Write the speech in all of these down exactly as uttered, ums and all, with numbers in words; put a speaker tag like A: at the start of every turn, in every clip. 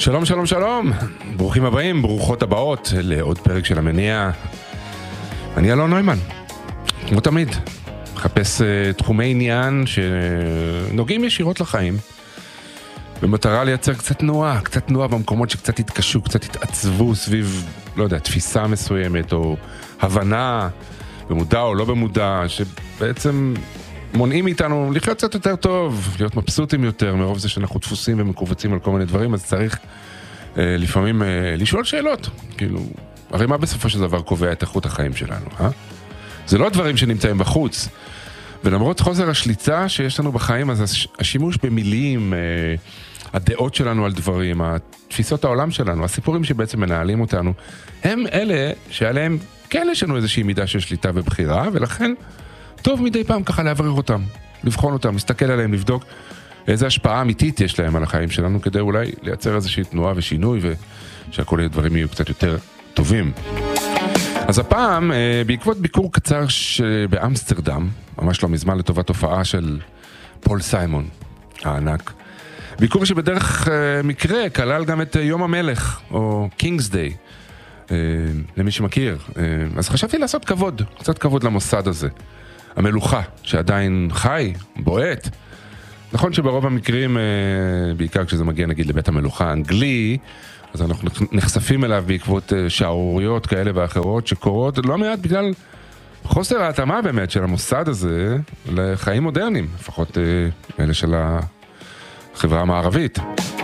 A: שלום, שלום, שלום. ברוכים הבאים, ברוכות הבאות לעוד פרק של המניע. אני אלון נוימן. כמו תמיד, מחפש uh, תחומי עניין שנוגעים ישירות לחיים, במטרה לייצר קצת תנועה, קצת תנועה במקומות שקצת התקשו, קצת התעצבו סביב, לא יודע, תפיסה מסוימת או הבנה, במודע או לא במודע, שבעצם מונעים מאיתנו לחיות קצת יותר טוב, להיות מבסוטים יותר, מרוב זה שאנחנו דפוסים ומקובצים על כל מיני דברים, אז צריך אה, לפעמים אה, לשאול שאלות. כאילו, הרי מה בסופו של דבר קובע את איכות החיים שלנו, אה? זה לא הדברים שנמצאים בחוץ, ולמרות חוסר השליטה שיש לנו בחיים, אז השימוש במילים, אה, הדעות שלנו על דברים, התפיסות העולם שלנו, הסיפורים שבעצם מנהלים אותנו, הם אלה שעליהם כן יש לנו איזושהי מידה של שליטה ובחירה, ולכן טוב מדי פעם ככה להבריר אותם, לבחון אותם, להסתכל עליהם, לבדוק איזו השפעה אמיתית יש להם על החיים שלנו, כדי אולי לייצר איזושהי תנועה ושינוי, ושהכל הדברים יהיו קצת יותר טובים. אז הפעם, בעקבות ביקור קצר באמסטרדם, ממש לא מזמן לטובת הופעה של פול סיימון הענק, ביקור שבדרך מקרה כלל גם את יום המלך, או קינגס דיי, למי שמכיר. אז חשבתי לעשות כבוד, קצת כבוד למוסד הזה. המלוכה, שעדיין חי, בועט. נכון שברוב המקרים, בעיקר כשזה מגיע נגיד לבית המלוכה האנגלי, אז אנחנו נחשפים אליו בעקבות שערוריות כאלה ואחרות שקורות לא מעט בגלל חוסר ההתאמה באמת של המוסד הזה לחיים מודרניים, לפחות אלה של החברה המערבית.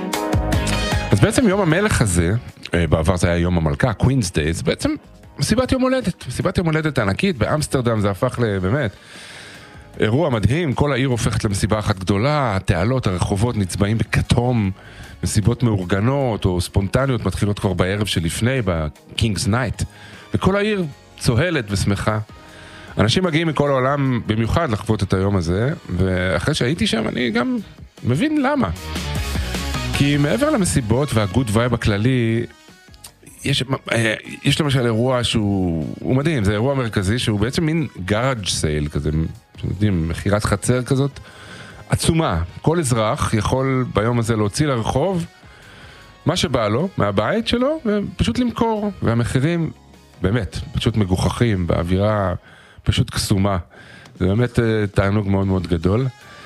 A: אז בעצם יום המלך הזה, בעבר זה היה יום המלכה, קווינס דיי, זה בעצם מסיבת יום הולדת, מסיבת יום הולדת ענקית, באמסטרדם זה הפך לבאמת אירוע מדהים, כל העיר הופכת למסיבה אחת גדולה, התעלות, הרחובות נצבעים בכתום, מסיבות מאורגנות או ספונטניות מתחילות כבר בערב שלפני, בקינגס נייט, וכל העיר צוהלת ושמחה. אנשים מגיעים מכל העולם במיוחד לחוות את היום הזה, ואחרי שהייתי שם אני גם מבין למה. כי מעבר למסיבות והגוד וייב הכללי, יש, יש למשל אירוע שהוא מדהים, זה אירוע מרכזי שהוא בעצם מין גאראג' סייל כזה, יודעים, מחירת חצר כזאת עצומה. כל אזרח יכול ביום הזה להוציא לרחוב מה שבא לו מהבית שלו ופשוט למכור, והמחירים באמת פשוט מגוחכים, באווירה פשוט קסומה. זה באמת תענוג מאוד מאוד גדול.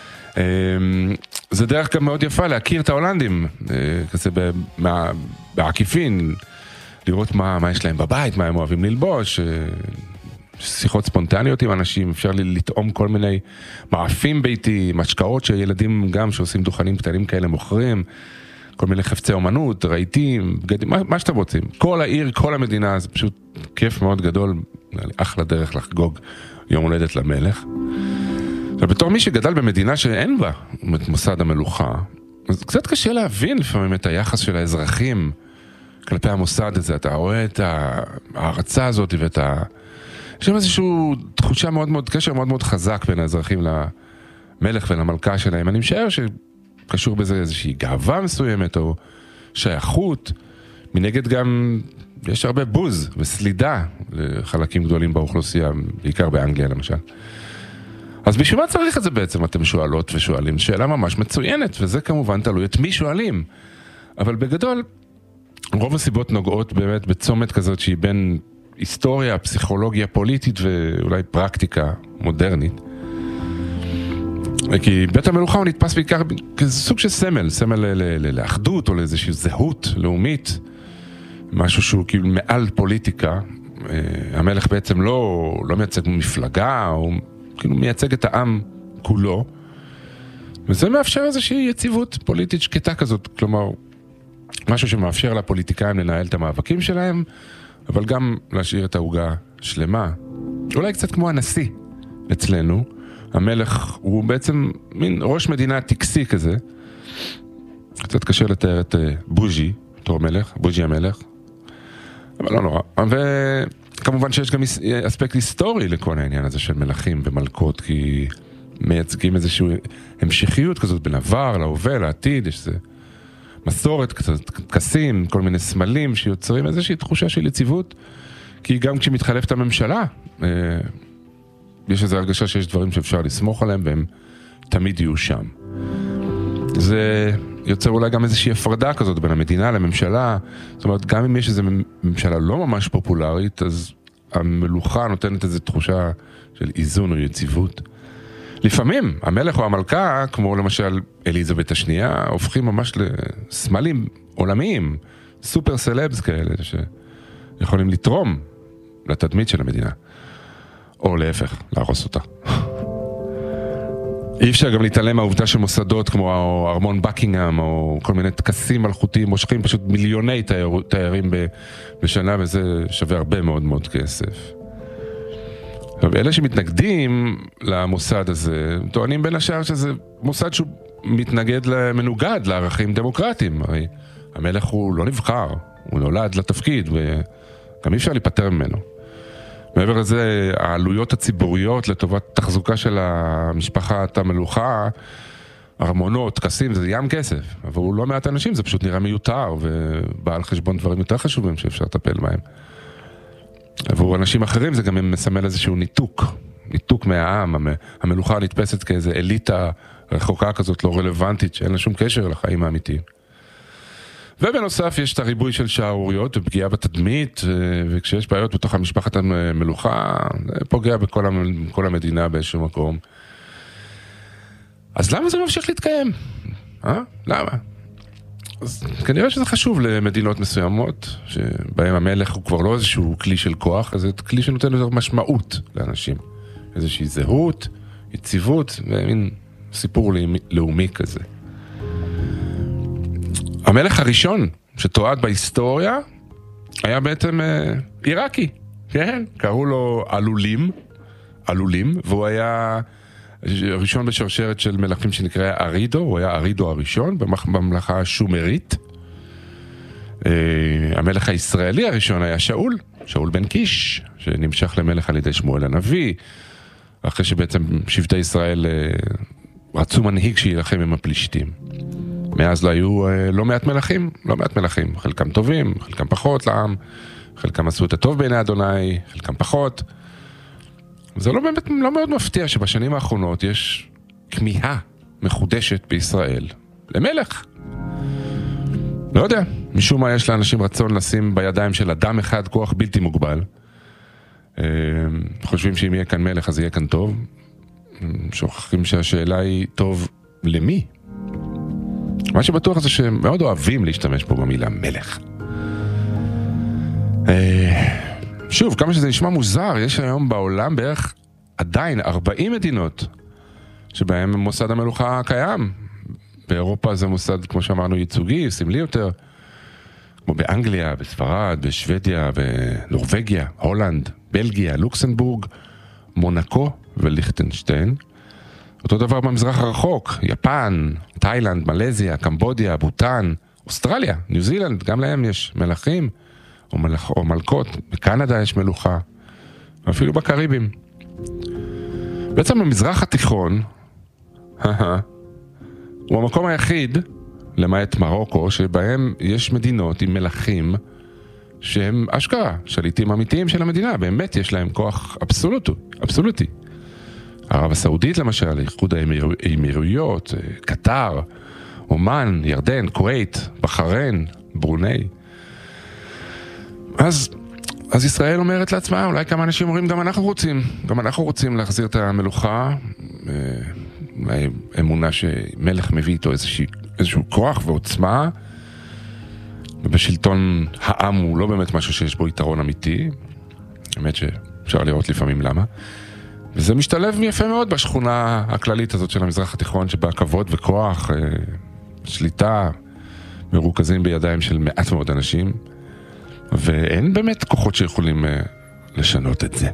A: זה דרך גם מאוד יפה להכיר את ההולנדים כזה בעקיפין, לראות מה, מה יש להם בבית, מה הם אוהבים ללבוש, שיחות ספונטניות עם אנשים, אפשר לטעום כל מיני מאפים ביתיים, משקאות שילדים גם שעושים דוכנים קטנים כאלה מוכרים, כל מיני חפצי אומנות, רהיטים, בגדים, מה, מה שאתם רוצים. כל העיר, כל המדינה, זה פשוט כיף מאוד גדול, אחלה דרך לחגוג יום הולדת למלך. ובתור מי שגדל במדינה שאין בה את מוסד המלוכה, אז קצת קשה להבין לפעמים את היחס של האזרחים כלפי המוסד הזה. אתה רואה את ההרצה הזאת ואת ה... יש שם איזושהי תחושה מאוד מאוד, קשר מאוד מאוד חזק בין האזרחים למלך ולמלכה שלהם. אני משער שקשור בזה איזושהי גאווה מסוימת או שייכות. מנגד גם יש הרבה בוז וסלידה לחלקים גדולים באוכלוסייה, בעיקר באנגליה למשל. אז בשביל מה צריך את זה בעצם? אתם שואלות ושואלים, שאלה ממש מצוינת, וזה כמובן תלוי את מי שואלים. אבל בגדול, רוב הסיבות נוגעות באמת בצומת כזאת שהיא בין היסטוריה, פסיכולוגיה פוליטית ואולי פרקטיקה מודרנית. כי בית המלוכה הוא נתפס בעיקר כסוג של סמל, סמל לאחדות או לאיזושהי זהות לאומית, משהו שהוא כאילו מעל פוליטיקה. המלך בעצם לא, לא מייצג מפלגה, הוא כאילו מייצג את העם כולו, וזה מאפשר איזושהי יציבות פוליטית שקטה כזאת, כלומר, משהו שמאפשר לפוליטיקאים לנהל את המאבקים שלהם, אבל גם להשאיר את העוגה שלמה. אולי קצת כמו הנשיא אצלנו, המלך הוא בעצם מין ראש מדינה טקסי כזה, קצת קשה לתאר את בוז'י, תור מלך, בוז'י המלך, אבל לא נורא. וכמובן שיש גם אספקט היסטורי לכל העניין הזה של מלכים ומלכות, כי מייצגים איזושהי המשכיות כזאת בין עבר, להווה, לעתיד, יש איזה מסורת, קסים, כל מיני סמלים שיוצרים איזושהי תחושה של יציבות, כי גם כשמתחלפת הממשלה, יש איזו הרגשה שיש דברים שאפשר לסמוך עליהם, והם תמיד יהיו שם. זה יוצר אולי גם איזושהי הפרדה כזאת בין המדינה לממשלה. זאת אומרת, גם אם יש איזו ממשלה לא ממש פופולרית, אז המלוכה נותנת איזו תחושה של איזון או יציבות. לפעמים המלך או המלכה, כמו למשל אליזבת השנייה, הופכים ממש לסמלים עולמיים, סופר סלבס כאלה, שיכולים לתרום לתדמית של המדינה. או להפך, להרוס אותה. אי אפשר גם להתעלם מהעובדה שמוסדות כמו ארמון בקינגהאם או כל מיני טקסים מלכותיים מושכים פשוט מיליוני תייר, תיירים בשנה, וזה שווה הרבה מאוד מאוד כסף. אלה שמתנגדים למוסד הזה טוענים בין השאר שזה מוסד שהוא מתנגד למנוגד לערכים דמוקרטיים. הרי המלך הוא לא נבחר, הוא נולד לתפקיד וגם אי אפשר להיפטר ממנו. מעבר לזה, העלויות הציבוריות לטובת תחזוקה של המשפחת המלוכה, ארמונות, טקסים, זה ים כסף. עבור לא מעט אנשים זה פשוט נראה מיותר, ובא על חשבון דברים יותר חשובים שאפשר לטפל בהם. עבור אנשים אחרים זה גם מסמל איזשהו ניתוק, ניתוק מהעם. המלוכה נתפסת כאיזו אליטה רחוקה כזאת, לא רלוונטית, שאין לה שום קשר לחיים האמיתיים. ובנוסף יש את הריבוי של שערוריות ופגיעה בתדמית, וכשיש בעיות בתוך המשפחת המלוכה, זה פוגע בכל, בכל המדינה באיזשהו מקום. אז למה זה ממשיך להתקיים? אה? למה? אז כנראה שזה חשוב למדינות מסוימות, שבהם המלך הוא כבר לא איזשהו כלי של כוח, אז זה כלי שנותן יותר משמעות לאנשים. איזושהי זהות, יציבות, ומין סיפור לאומי כזה. המלך הראשון שתועד בהיסטוריה היה בעצם אה, עיראקי, כן? קראו לו אלולים, אלולים, והוא היה ראשון בשרשרת של מלכים שנקרא ארידו, הוא היה ארידו הראשון בממלכה השומרית. אה, המלך הישראלי הראשון היה שאול, שאול בן קיש, שנמשך למלך על ידי שמואל הנביא, אחרי שבעצם שבטי ישראל אה, רצו מנהיג שילחם עם הפלישתים. מאז לא היו לא מעט מלכים, לא מעט מלכים, חלקם טובים, חלקם פחות לעם, חלקם עשו את הטוב בעיני אדוני, חלקם פחות. זה לא באמת, לא מאוד מפתיע שבשנים האחרונות יש כמיהה מחודשת בישראל למלך. לא יודע, משום מה יש לאנשים רצון לשים בידיים של אדם אחד כוח בלתי מוגבל. חושבים שאם יהיה כאן מלך אז יהיה כאן טוב. שוכחים שהשאלה היא טוב למי? מה שבטוח זה שהם מאוד אוהבים להשתמש פה במילה מלך. שוב, כמה שזה נשמע מוזר, יש היום בעולם בערך עדיין ארבעים מדינות שבהם מוסד המלוכה קיים. באירופה זה מוסד, כמו שאמרנו, ייצוגי, סמלי יותר, כמו באנגליה, בספרד, בשוודיה, בנורווגיה, הולנד, בלגיה, לוקסנבורג, מונקו וליכטנשטיין. אותו דבר במזרח הרחוק, יפן, תאילנד, מלזיה, קמבודיה, בוטן, אוסטרליה, ניו זילנד, גם להם יש מלכים או, מלכ... או מלכות. בקנדה יש מלוכה, אפילו בקריבים. בעצם המזרח התיכון הוא המקום היחיד, למעט מרוקו, שבהם יש מדינות עם מלכים שהם אשכרה, שליטים אמיתיים של המדינה, באמת יש להם כוח אבסולוטי, אבסולוטי. ערב הסעודית למשל, איחוד האמירויות, קטר, אומן, ירדן, כווית, בחריין, ברוני. אז, אז ישראל אומרת לעצמה, אולי כמה אנשים אומרים, גם אנחנו רוצים, גם אנחנו רוצים להחזיר את המלוכה, אמונה שמלך מביא איתו איזושהי, איזשהו כוח ועוצמה, ובשלטון העם הוא לא באמת משהו שיש בו יתרון אמיתי, באמת שאפשר לראות לפעמים למה. וזה משתלב יפה מאוד בשכונה הכללית הזאת של המזרח התיכון, שבה כבוד וכוח, שליטה, מרוכזים בידיים של מעט מאוד אנשים, ואין באמת כוחות שיכולים לשנות את זה.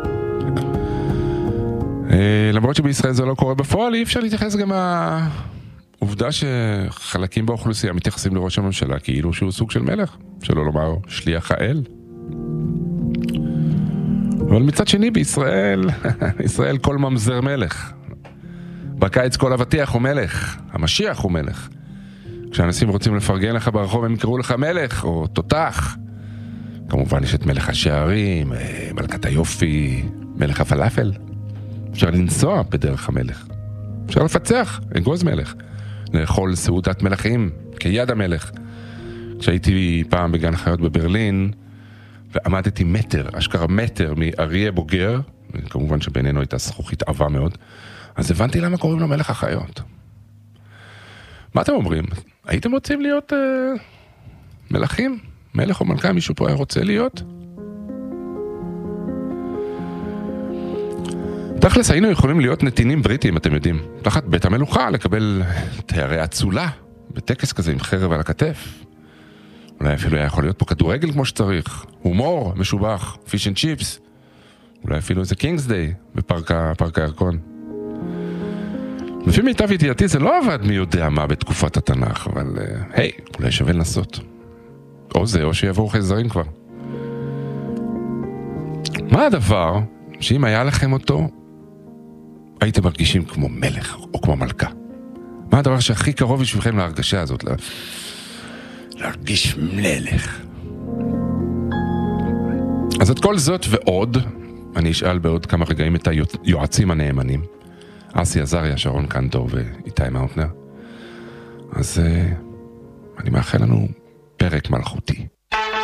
A: למרות שבישראל זה לא קורה בפועל, אי אפשר להתייחס גם העובדה שחלקים באוכלוסייה מתייחסים לראש הממשלה כאילו שהוא סוג של מלך, שלא לומר שליח האל. אבל מצד שני בישראל, ישראל כל ממזר מלך. בקיץ כל אבטיח הוא מלך, המשיח הוא מלך. כשאנשים רוצים לפרגן לך ברחוב הם יקראו לך מלך או תותח. כמובן יש את מלך השערים, מלכת היופי, מלך הפלאפל. אפשר לנסוע בדרך המלך. אפשר לפצח, אגוז מלך. לאכול סעודת מלכים, כיד המלך. כשהייתי פעם בגן חיות בברלין, ועמדתי מטר, אשכרה מטר מאריה בוגר, כמובן שבינינו הייתה זכוכית עבה מאוד, אז הבנתי למה קוראים לו מלך החיות. מה אתם אומרים? הייתם רוצים להיות אה, מלכים? מלך או מלכה? מישהו פה היה רוצה להיות? תכלס היינו יכולים להיות נתינים בריטים, אתם יודעים, תחת בית המלוכה, לקבל תארי אצולה, בטקס כזה עם חרב על הכתף. אולי אפילו היה יכול להיות פה כדורגל כמו שצריך, הומור, משובח, פיש אנד צ'יפס, אולי אפילו איזה קינגס דיי בפארק הירקון. לפי מיטב ידיעתי זה לא עבד מי יודע מה בתקופת התנ"ך, אבל היי, אולי שווה לנסות. או זה, או שיבואו חייזרים כבר. מה הדבר שאם היה לכם אותו, הייתם מרגישים כמו מלך או כמו מלכה? מה הדבר שהכי קרוב בשבילכם להרגשה הזאת? לה... להרגיש מלך. אז את כל זאת ועוד, אני אשאל בעוד כמה רגעים את היועצים הנאמנים, אסי עזריה, שרון קנטור ואיתי מאוטנר. אז uh, אני מאחל לנו פרק מלכותי.